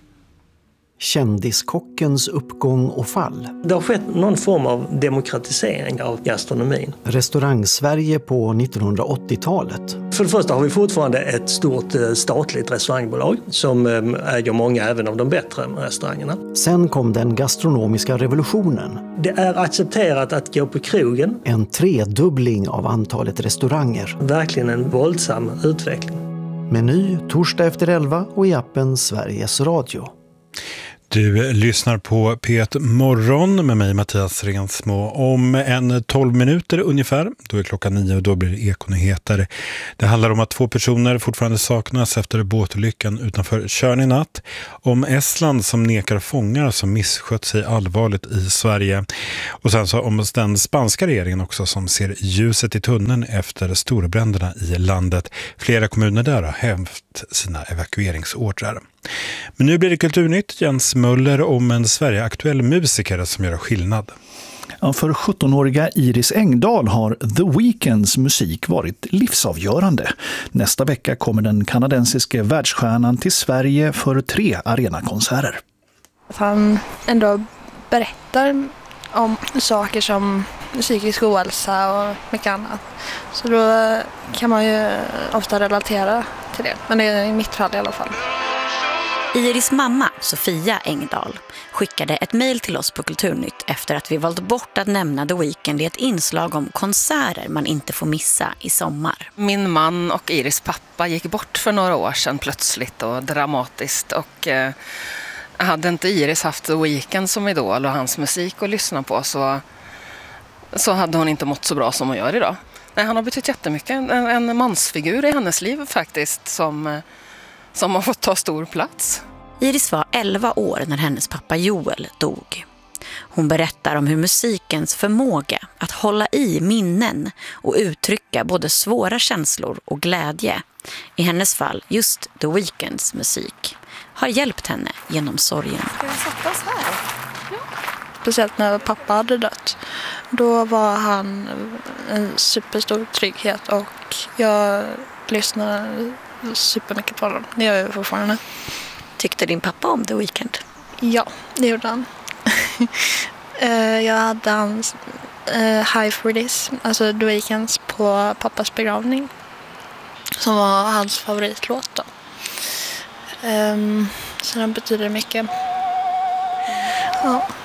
Kändiskockens uppgång och fall. Det har skett någon form av demokratisering av gastronomin. Restaurang-Sverige på 1980-talet. För det första har vi fortfarande ett stort statligt restaurangbolag som äger många även av de bättre restaurangerna. Sen kom den gastronomiska revolutionen. Det är accepterat att gå på krogen. En tredubbling av antalet restauranger. Verkligen en våldsam utveckling. Meny torsdag efter 11 och i appen Sveriges Radio. Du lyssnar på P1 Morgon med mig Mattias Rensmo. Om 12 minuter ungefär, då är klockan 9 och då blir det ekonyheter. Det handlar om att 2 personer fortfarande saknas efter båtolyckan utanför Tjörn i natt. Om Estland som nekar fångar som misskött sig allvarligt i Sverige. Och sen så om den spanska regeringen också som ser ljuset i tunneln efter storbränderna i landet. Flera kommuner där har hävt sina evakueringsordrar. Men nu blir det Kulturnytt. Jens Möller om en Sverige-aktuell musiker som gör skillnad. Ja, för 17-åriga Iris Engdahl har The Weeknds musik varit livsavgörande. Nästa vecka kommer den kanadensiske världsstjärnan till Sverige för 3 arenakonserter. Han ändå berättar om saker som psykisk ohälsa och mycket annat. Så då kan man ju ofta relatera till det. Men det är i mitt fall i alla fall. Iris mamma, Sofia Engdahl, skickade ett mejl till oss på Kulturnytt efter att vi valt bort att nämna The Weeknd i ett inslag om konserter man inte får missa i sommar. Min man och Iris pappa gick bort för några år sedan plötsligt och dramatiskt. Och hade inte Iris haft The Weeknd som idol och hans musik att lyssna på så hade hon inte mått så bra som hon gör idag. Nej, han har betytt jättemycket. En mansfigur i hennes liv faktiskt som har fått ta stor plats. Iris var 11 år när hennes pappa Joel dog. Hon berättar om hur musikens förmåga att hålla i minnen och uttrycka både svåra känslor och glädje, i hennes fall just The Weeknds musik, har hjälpt henne genom sorgen. Ska vi sätta oss här? Ja. Speciellt när pappa hade dött. Då var han en superstor trygghet och jag lyssnade supermycket på dem. Det gör jag fortfarande. Tyckte din pappa om The Weeknd? Ja, det gjorde han. Jag hade hans High for This, alltså The Weeknds på pappas begravning. Som var hans favoritlåt då. Så den betyder mycket. Ja.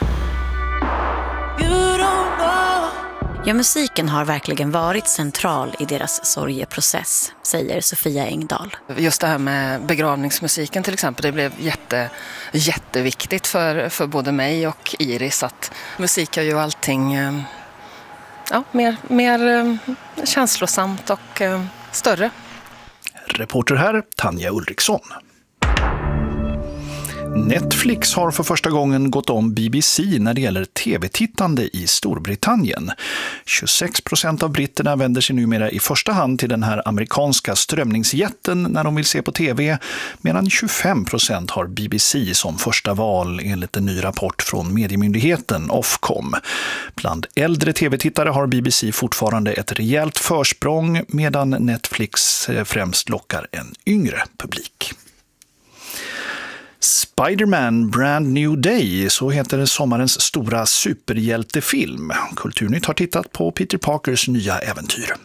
Ja, musiken har verkligen varit central i deras sorgeprocess, säger Sofia Engdahl. Just det här med begravningsmusiken till exempel, det blev jätteviktigt för både mig och Iris att musik är ju allting mer känslosamt och större. Reporter här, Tanja Ulriksson. Netflix har för första gången gått om BBC när det gäller tv-tittande i Storbritannien. 26% av britterna vänder sig numera i första hand till den här amerikanska strömningsjätten när de vill se på tv, medan 25% har BBC som första val enligt en ny rapport från mediemyndigheten Ofcom. Bland äldre tv-tittare har BBC fortfarande ett rejält försprång, medan Netflix främst lockar en yngre publik. Spider-Man Brand New Day, så heter sommarens stora superhjältefilm. Kulturnytt har tittat på Peter Parkers nya äventyr.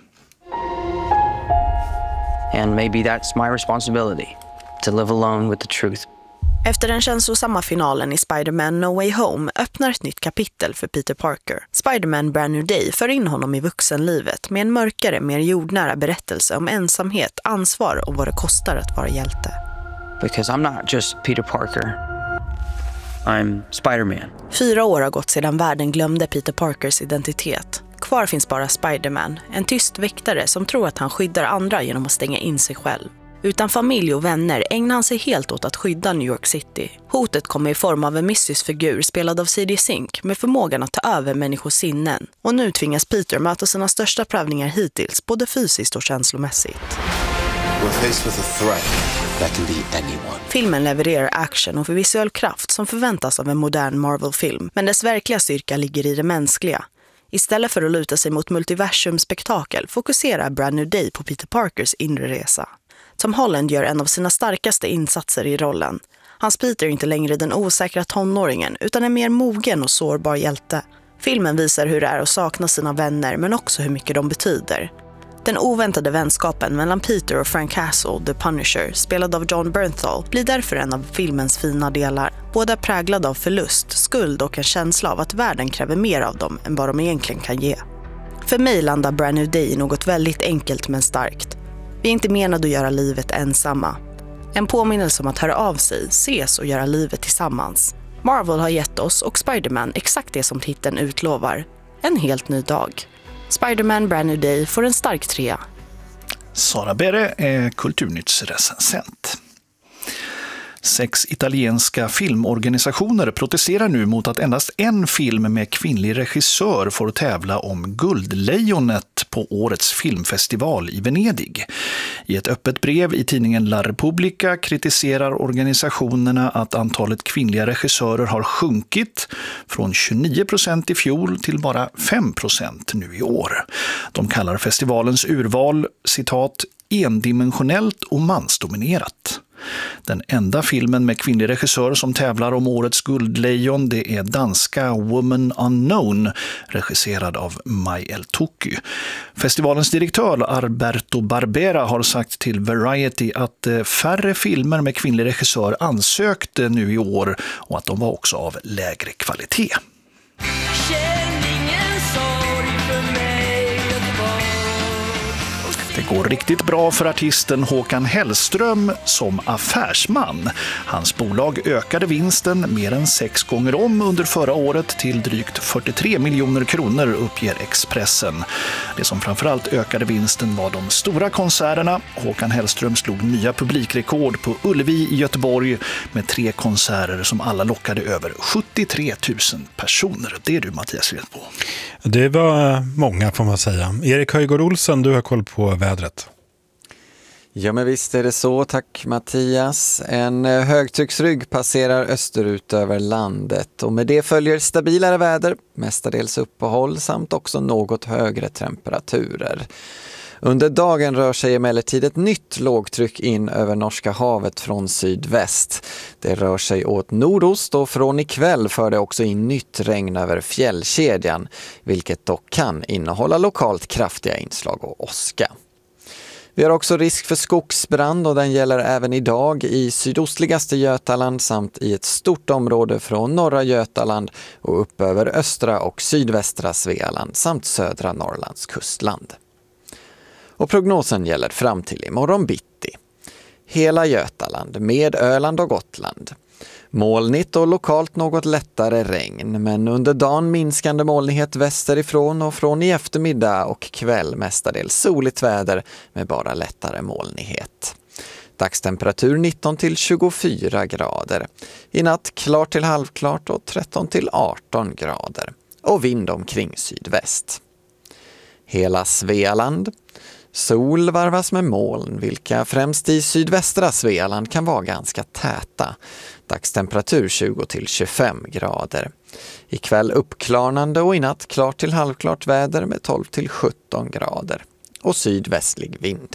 And maybe that's my responsibility, to live alone with the truth. Efter den känslosamma finalen i Spider-Man No Way Home öppnar ett nytt kapitel för Peter Parker. Spider-Man Brand New Day för in honom i vuxenlivet med en mörkare, mer jordnära berättelse om ensamhet, ansvar och vad det kostar att vara hjälte. Because I'm not just Peter Parker. I'm Spider-Man. 4 år har gått sedan världen glömde Peter Parkers identitet. Kvar finns bara Spider-Man, en tyst väktare som tror att han skyddar andra genom att stänga in sig själv. Utan familj och vänner ägnar han sig helt åt att skydda New York City. Hotet kommer i form av en mystisk figur spelad av C.D. Sink med förmågan att ta över människors sinnen. Och nu tvingas Peter möta sina största prövningar hittills, både fysiskt och känslomässigt. We're faced with a threat that can be anyone. Filmen levererar action och visuell kraft som förväntas av en modern Marvel-film, men dess verkliga styrka ligger i det mänskliga. Istället för att luta sig mot multiversum-spektakel fokuserar Brand New Day på Peter Parkers inre resa. Tom Holland gör en av sina starkaste insatser i rollen. Hans Peter är inte längre den osäkra tonåringen utan en mer mogen och sårbar hjälte. Filmen visar hur det är att sakna sina vänner men också hur mycket de betyder. Den oväntade vänskapen mellan Peter och Frank Castle, The Punisher, spelad av John Bernthal, blir därför en av filmens fina delar. Båda präglade av förlust, skuld och en känsla av att världen kräver mer av dem än vad de egentligen kan ge. För mig landar Brand New Day i något väldigt enkelt men starkt. Vi är inte menade att göra livet ensamma. En påminnelse om att höra av sig, ses och göra livet tillsammans. Marvel har gett oss och Spider-Man exakt det som titeln utlovar. En helt ny dag. Spider-Man Brand New Day får en stark 3. Sara Berre är kulturnyttsrecensent. 6 italienska filmorganisationer protesterar nu mot att endast en film med kvinnlig regissör får tävla om Guldlejonet på årets filmfestival i Venedig. I ett öppet brev i tidningen La Repubblica kritiserar organisationerna att antalet kvinnliga regissörer har sjunkit från 29% i fjol till bara 5% nu i år. De kallar festivalens urval, citat, endimensionellt och mansdominerat. Den enda filmen med kvinnlig regissör som tävlar om årets guldlejon, det är danska Woman Unknown, regisserad av Mai El Touky. Festivalens direktör Alberto Barbera har sagt till Variety att färre filmer med kvinnlig regissör ansökte nu i år och att de var också av lägre kvalitet. Det går riktigt bra för artisten Håkan Hellström som affärsman. Hans bolag ökade vinsten mer än 6 gånger om under förra året till drygt 43 miljoner kronor, uppger Expressen. Det som framförallt ökade vinsten var de stora konserterna. Håkan Hellström slog nya publikrekord på Ullevi i Göteborg med 3 konserter som alla lockade över 73 000 personer. Det är du, Mattias, vet på. Det var många, får man säga. Erik Höjgård Olsen, du har koll på vädret. Ja, men visst är det så. Tack, Mattias. En högtrycksrygg passerar österut över landet och med det följer stabilare väder, mestadels uppehåll samt också något högre temperaturer. Under dagen rör sig emellertid ett nytt lågtryck in över Norska havet från sydväst. Det rör sig åt nordost och från ikväll för det också in nytt regn över fjällkedjan, vilket dock kan innehålla lokalt kraftiga inslag och åska. Vi har också risk för skogsbrand och den gäller även idag i sydostligaste Götaland samt i ett stort område från norra Götaland och upp över östra och sydvästra Svealand samt södra Norrlands kustland. Och prognosen gäller fram till imorgon bitti. Hela Götaland med Öland och Gotland. Molnigt och lokalt något lättare regn, men under dagen minskande molnighet västerifrån och från i eftermiddag och kväll mestadels soligt väder med bara lättare molnighet. Dagstemperatur 19 till 24 grader. I natt klart till halvklart och 13 till 18 grader. Och vind omkring sydväst. Hela Svealand. Sol varvas med moln, vilka främst i sydvästra Svealand kan vara ganska täta. Dagstemperatur 20 till 25 grader. Ikväll uppklarnande och i natt klart till halvklart väder med 12 till 17 grader. Och sydvästlig vind.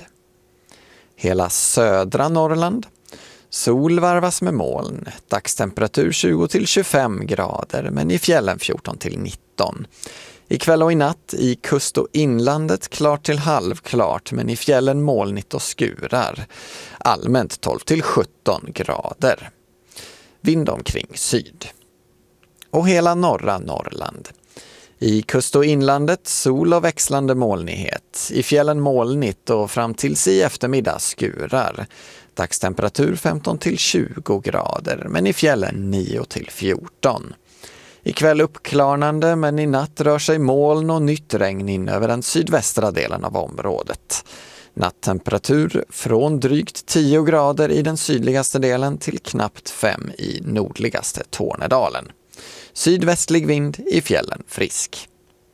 Hela södra Norrland. Sol varvas med moln. Dagstemperatur 20 till 25 grader men i fjällen 14 till 19. Ikväll och i natt i kust- och inlandet klart till halvklart men i fjällen molnigt och skurar. Allmänt 12 till 17 grader. Vind omkring syd. Och hela norra Norrland. I kust- och inlandet sol och växlande molnighet. I fjällen molnigt och fram tills i eftermiddag skurar. Dagstemperatur 15 till 20 grader men i fjällen 9 till 14. Ikväll uppklarnande men i natt rör sig moln och nytt regn in över den sydvästra delen av området. Nattemperatur från drygt 10 grader i den sydligaste delen till knappt 5 i nordligaste Tornedalen. Sydvästlig vind, i fjällen frisk.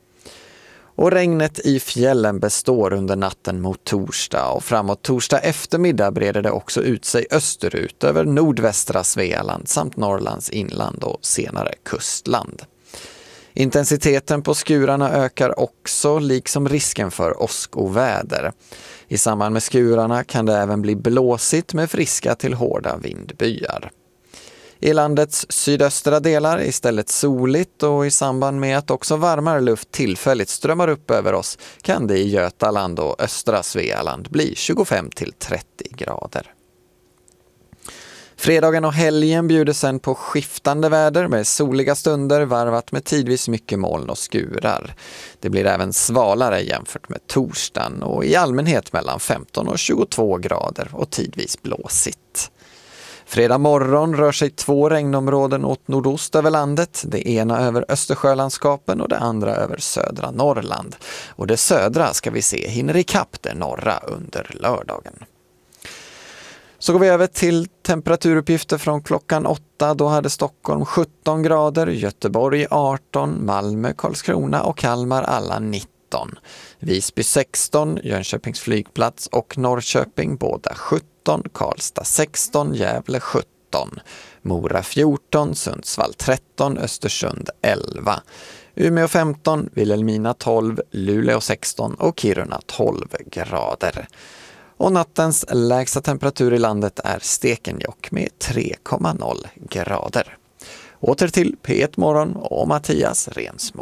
Och regnet i fjällen består under natten mot torsdag och framåt torsdag eftermiddag breder det också ut sig österut över nordvästra Svealand samt Norrlands inland och senare kustland. Intensiteten på skurarna ökar också liksom risken för åskoväder. I samband med skurarna kan det även bli blåsigt med friska till hårda vindbyar. I landets sydöstra delar istället soligt och i samband med att också varmare luft tillfälligt strömmar upp över oss kan det i Götaland och östra Svealand bli 25 till 30 grader. Fredagen och helgen bjuder sen på skiftande väder med soliga stunder varvat med tidvis mycket moln och skurar. Det blir även svalare jämfört med torsdagen och i allmänhet mellan 15 och 22 grader och tidvis blåsigt. Fredag morgon rör sig 2 regnområden åt nordost över landet, det ena över Östersjölandskapen och det andra över södra Norrland. Och det södra ska vi se hinner ikapp det norra under lördagen. Så går vi över till temperaturuppgifter från klockan 8. Då hade Stockholm 17 grader, Göteborg 18, Malmö, Karlskrona och Kalmar alla 19. Visby 16, Jönköpings flygplats och Norrköping båda 17, Karlstad 16, Gävle 17, Mora 14, Sundsvall 13, Östersund 11, Umeå 15, Vilhelmina 12, Luleå 16 och Kiruna 12 grader. Och nattens lägsta temperatur i landet är Stekenjokk med 3,0 grader. Åter till P1 Morgon och Mattias Rensmo.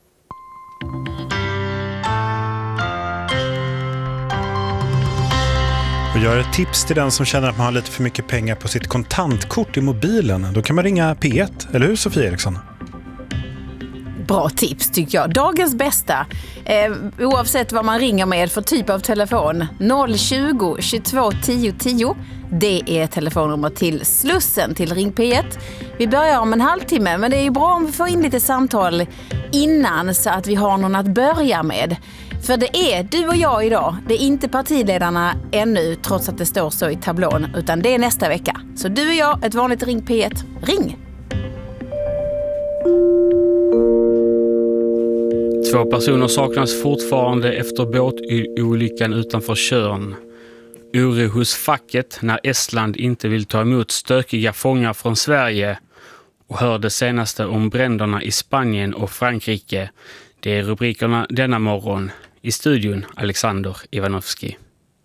Och jag har ett tips till den som känner att man har lite för mycket pengar på sitt kontantkort i mobilen. Då kan man ringa P1, eller hur Sofia Eriksson? Bra tips tycker jag. Dagens bästa, oavsett vad man ringer med för typ av telefon, 020 22 10 10. Det är telefonnummer till Slussen till Ring P1. Vi börjar om en halvtimme, men det är ju bra om vi får in lite samtal innan så att vi har någon att börja med. För det är du och jag idag, det är inte partiledarna ännu trots att det står så i tablån, utan det är nästa vecka. Så du och jag, ett vanligt Ring P1, ring! 2 personer saknas fortfarande efter båtolyckan utanför Tjörn. Oro hos facket när Estland inte vill ta emot stökiga fångar från Sverige. Och hör det senaste om bränderna i Spanien och Frankrike. Det är rubrikerna denna morgon. I studion Alexander Ivanovski.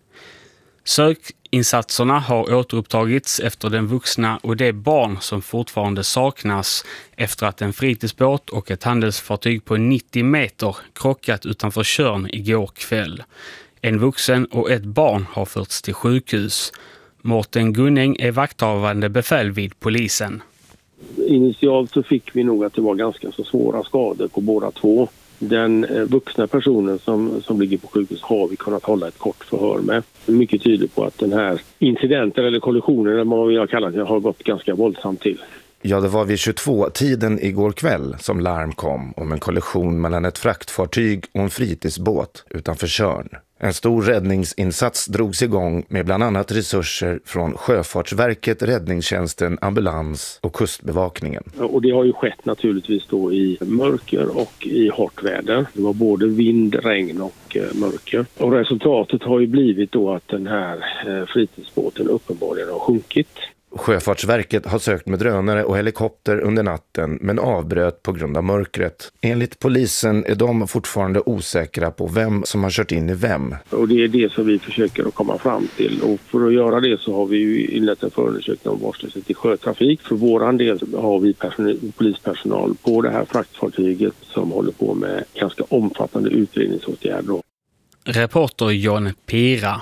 Sökinsatserna har återupptagits efter den vuxna och det barn som fortfarande saknas efter att en fritidsbåt och ett handelsfartyg på 90 meter krockat utanför Tjörn igår kväll. En vuxen och ett barn har förts till sjukhus. Mårten Gunning är vakthavande befäl vid polisen. Initialt så fick vi nog att det var ganska så svåra skador på båda två. Den vuxna personen som ligger på sjukhus har vi kunnat hålla ett kort förhör med. Mycket tyder på att den här incidenten eller kollisionen, eller vad jag kallar det, har gått ganska våldsamt till. Ja, det var vid 22-tiden igår kväll som larm kom om en kollision mellan ett fraktfartyg och en fritidsbåt utanför Tjörn. En stor räddningsinsats drogs igång med bland annat resurser från Sjöfartsverket, räddningstjänsten, ambulans och kustbevakningen. Och det har ju skett naturligtvis då i mörker och i hårt väder. Det var både vind, regn och mörker. Och resultatet har ju blivit då att den här fritidsbåten uppenbarligen har sjunkit. Sjöfartsverket har sökt med drönare och helikopter under natten men avbröt på grund av mörkret. Enligt polisen är de fortfarande osäkra på vem som har kört in i vem. Och det är det som vi försöker att komma fram till. Och för att göra det så har vi ju inlett en förundersökning om varslöshet i sjötrafik. För våran del har vi polispersonal på det här fraktfartyget som håller på med ganska omfattande utredningsåtgärder. Reporter Jan Pira.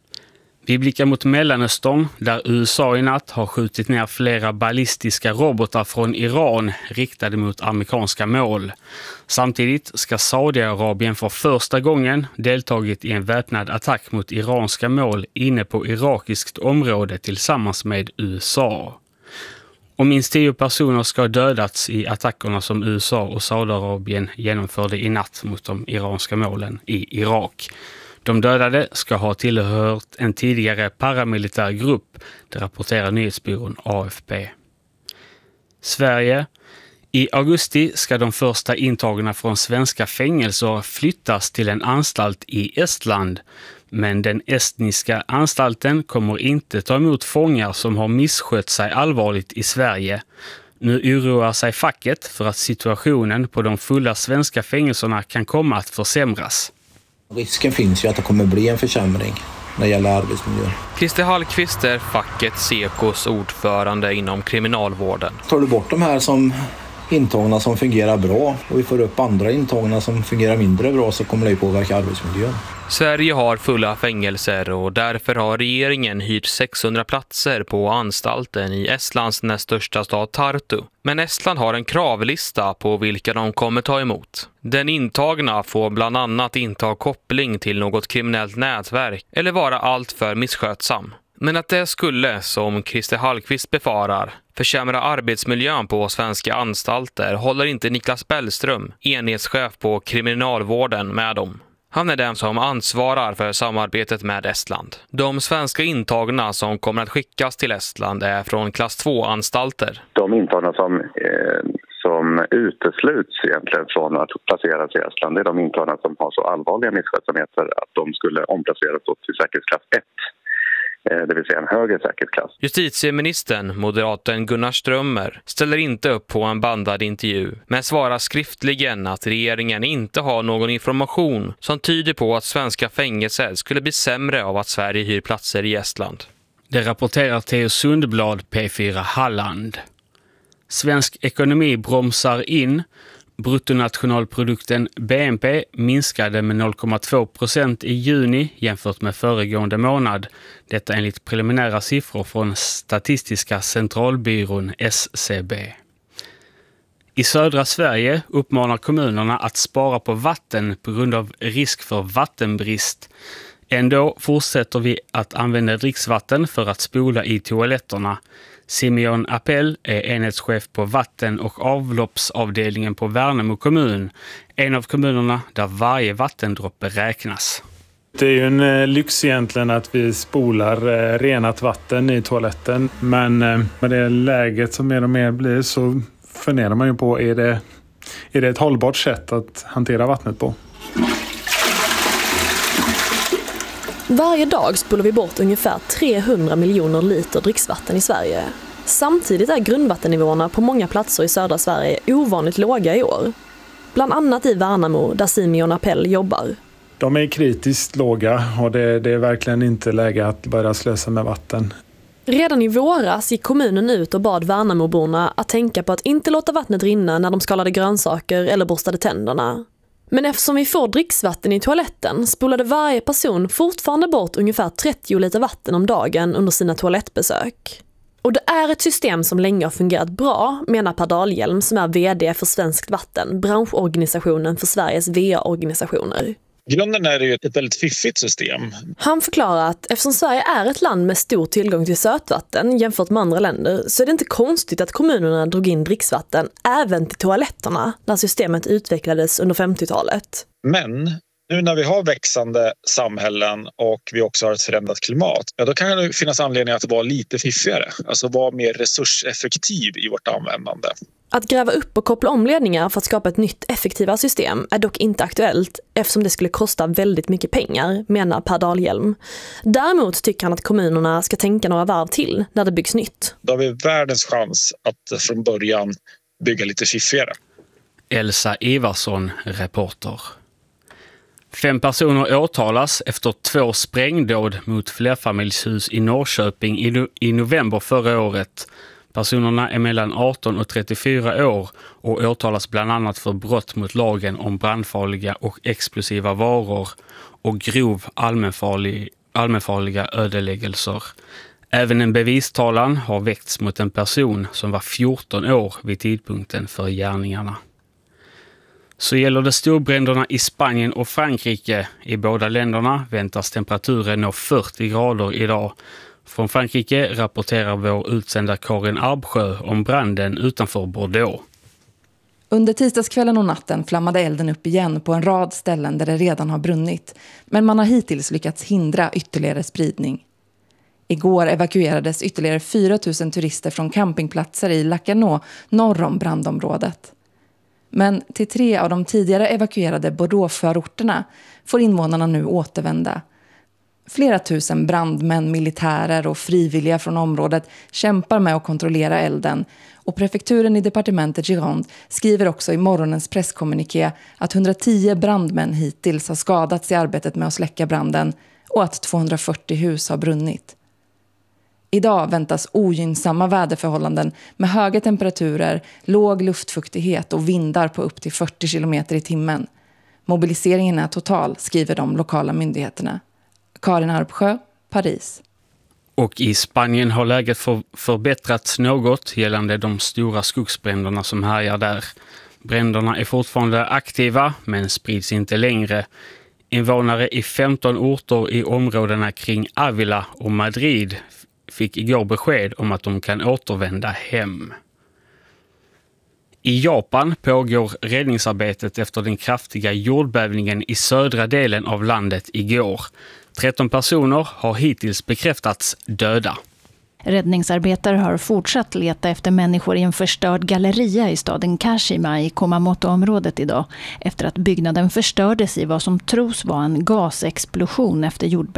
Vi blickar mot Mellanöstern där USA i natt har skjutit ner flera ballistiska robotar från Iran riktade mot amerikanska mål. Samtidigt ska Saudiarabien för första gången deltagit i en väpnad attack mot iranska mål inne på irakiskt område tillsammans med USA. Och minst 10 personer ska ha dödats i attackerna som USA och Saudiarabien genomförde i natt mot de iranska målen i Irak. De dödade ska ha tillhört en tidigare paramilitär grupp, det rapporterar nyhetsbyrån AFP. Sverige. I augusti ska de första intagna från svenska fängelser flyttas till en anstalt i Estland. Men den estniska anstalten kommer inte ta emot fångar som har misskött sig allvarligt i Sverige. Nu oroar sig facket för att situationen på de fulla svenska fängelserna kan komma att försämras. Risken finns ju att det kommer bli en försämring när det gäller arbetsmiljön. Christer Hallqvist är facket Sekos ordförande inom kriminalvården. Tar du bort de här som intagna som fungerar bra och vi får upp andra intagna som fungerar mindre bra, så kommer det påverka arbetsmiljön. Sverige har fulla fängelser och därför har regeringen hyrt 600 platser på anstalten i Estlands näst största stad Tartu. Men Estland har en kravlista på vilka de kommer ta emot. Den intagna får bland annat inte ha koppling till något kriminellt nätverk eller vara alltför misskötsam. Men att det skulle, som Christer Hallqvist befarar, försämra arbetsmiljön på svenska anstalter håller inte Niklas Bellström, enhetschef på kriminalvården, med om. Han är den som ansvarar för samarbetet med Estland. De svenska intagna som kommer att skickas till Estland är från klass 2-anstalter. De intagna som utesluts egentligen från att placeras i Estland, det är de intagna som har så allvarliga misskötsamheter att de skulle omplaceras till säkerhetsklass 1. Det vill säga en högre säkerhetsklass. Justitieministern, moderaten Gunnar Strömmer, ställer inte upp på en bandad intervju, men svarar skriftligen att regeringen inte har någon information som tyder på att svenska fängelser skulle bli sämre av att Sverige hyr platser i Estland. Det rapporterar Theo Sundblad, P4 Halland. Svensk ekonomi bromsar in. Bruttonationalprodukten BNP minskade med 0,2% i juni jämfört med föregående månad. Detta enligt preliminära siffror från Statistiska centralbyrån SCB. I södra Sverige uppmanar kommunerna att spara på vatten på grund av risk för vattenbrist. Ändå fortsätter vi att använda dricksvatten för att spola i toaletterna. Simeon Appel är enhetschef på vatten- och avloppsavdelningen på Värnamo kommun. En av kommunerna där varje vattendroppe räknas. Det är ju en lyx egentligen att vi spolar renat vatten i toaletten. Men med det läget som mer och mer blir så funderar man ju på, är det ett hållbart sätt att hantera vattnet på? Varje dag spolar vi bort ungefär 300 miljoner liter dricksvatten i Sverige. Samtidigt är grundvattennivåerna på många platser i södra Sverige ovanligt låga i år. Bland annat i Värnamo där Simeon Appel jobbar. De är kritiskt låga och det är verkligen inte läge att börja slösa med vatten. Redan i våras gick kommunen ut och bad Värnamoborna att tänka på att inte låta vattnet rinna när de skalade grönsaker eller borstade tänderna. Men eftersom vi får dricksvatten i toaletten spolade varje person fortfarande bort ungefär 30 liter vatten om dagen under sina toalettbesök. Och det är ett system som länge har fungerat bra, menar Per Dahlhjelm som är vd för Svenskt Vatten, branschorganisationen för Sveriges VA-organisationer. I grunden är det ju ett väldigt fiffigt system. Han förklarar att eftersom Sverige är ett land med stor tillgång till sötvatten jämfört med andra länder så är det inte konstigt att kommunerna drog in dricksvatten även till toaletterna när systemet utvecklades under 50-talet. Men nu när vi har växande samhällen och vi också har ett förändrat klimat, ja, då kan det finnas anledning att vara lite fiffigare. Alltså vara mer resurseffektiv i vårt användande. Att gräva upp och koppla om ledningar för att skapa ett nytt effektivare system är dock inte aktuellt eftersom det skulle kosta väldigt mycket pengar, menar Per Dahlhjelm. Däremot tycker han att kommunerna ska tänka några varv till när det byggs nytt. Då har vi världens chans att från början bygga lite fiffigare. Elsa Ivarsson, reporter. 5 personer åtalas efter 2 sprängdåd mot flerfamiljshus i Norrköping i november förra året. Personerna är mellan 18 och 34 år och åtalas bland annat för brott mot lagen om brandfarliga och explosiva varor och grov allmänfarliga ödeläggelser. Även en bevistalan har väckts mot en person som var 14 år vid tidpunkten för gärningarna. Så gäller det storbränderna i Spanien och Frankrike. I båda länderna väntas temperaturen nå 40 grader idag. Från Frankrike rapporterar vår utsända Karin Arbsjö om branden utanför Bordeaux. Under tisdagskvällen och natten flammade elden upp igen på en rad ställen där det redan har brunnit. Men man har hittills lyckats hindra ytterligare spridning. Igår evakuerades ytterligare 4 000 turister från campingplatser i Lacanau norr om brandområdet. Men till 3 av de tidigare evakuerade Bordeaux-förorterna får invånarna nu återvända. Flera tusen brandmän, militärer och frivilliga från området kämpar med att kontrollera elden och prefekturen i departementet Gironde skriver också i morgonens presskommuniké att 110 brandmän hittills har skadats i arbetet med att släcka branden och att 240 hus har brunnit. Idag väntas ogynnsamma väderförhållanden med höga temperaturer, låg luftfuktighet och vindar på upp till 40 kilometer i timmen. Mobiliseringen är total, skriver de lokala myndigheterna. Karin Arpsjö, Paris. Och i Spanien har läget förbättrats något gällande de stora skogsbränderna som härjar där. Bränderna är fortfarande aktiva men sprids inte längre. Invånare i 15 orter i områdena kring Ávila och Madrid fick igår besked om att de kan återvända hem. I Japan pågår räddningsarbetet efter den kraftiga jordbävningen i södra delen av landet igår. 13 personer har hittills bekräftats döda. Räddningsarbetare har fortsatt leta efter människor i en förstörd galleria i staden Kashima i Kumamoto-området idag efter att byggnaden förstördes i vad som tros vara en gasexplosion efter jordbävningen.